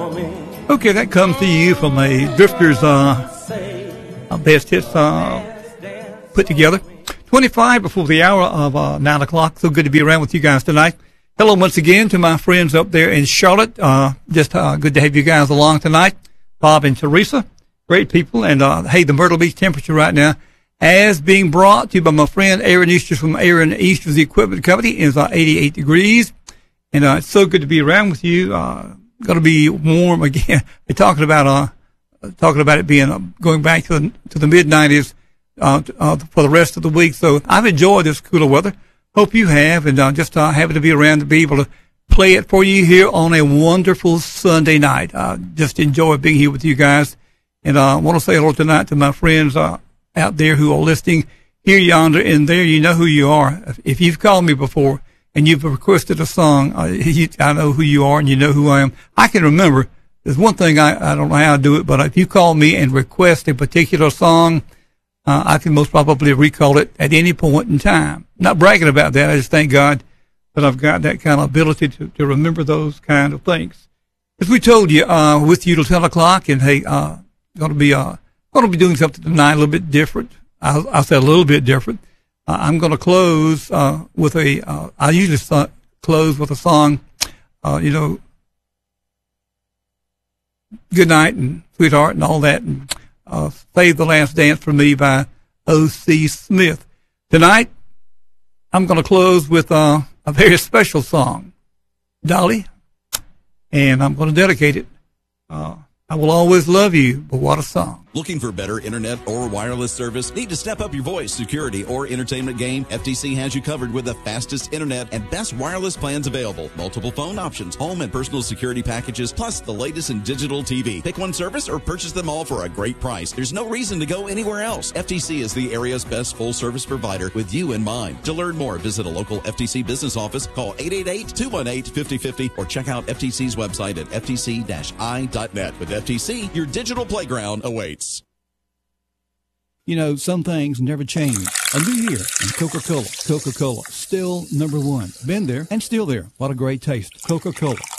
Okay, that comes to you from a Drifters best hits put together. 25 before the hour of 9 o'clock. So good to be around with you guys tonight. Hello once again to my friends up there in Charlotte. Just good to have you guys along tonight. Bob and Teresa, great people. And hey, the Myrtle Beach temperature right now, as being brought to you by my friend Aaron Easter from Aaron Easter's Equipment Company, is 88 degrees. And it's so good to be around with you. Going to be warm again. They're talking about it being going back to the mid 90s for the rest of the week. So I've enjoyed this cooler weather. Hope you have, and just happy to be around to be able to play it for you here on a wonderful Sunday night. Just enjoy being here with you guys, and I want to say hello tonight to my friends out there who are listening here, yonder, and there. You know who you are. If you've called me before and you've requested a song, I know who you are, and you know who I am. I can remember. There's one thing I don't know how to do it, but if you call me and request a particular song, I can most probably recall it at any point in time. Not bragging about that. I just thank God that I've got that kind of ability to remember those kind of things. As we told you, with you till 10 o'clock, and hey, going to be doing something tonight a little bit different. I'll say a little bit different. I'm going to close with I usually close with a song, Good Night and Sweetheart and all that, and Save the Last Dance for Me by O.C. Smith. Tonight, I'm going to close with a very special song, Dolly, and I'm going to dedicate it. I Will Always Love You, but what a song. Looking for better internet or wireless service? Need to step up your voice, security, or entertainment game? FTC has you covered with the fastest internet and best wireless plans available. Multiple phone options, home and personal security packages, plus the latest in digital TV. Pick one service or purchase them all for a great price. There's no reason to go anywhere else. FTC is the area's best full-service provider with you in mind. To learn more, visit a local FTC business office, call 888-218-5050, or check out FTC's website at ftc-i.net. With FTC, your digital playground awaits. You know, some things never change. A new year and Coca-Cola. Coca-Cola, still number one. Been there and still there. What a great taste. Coca-Cola.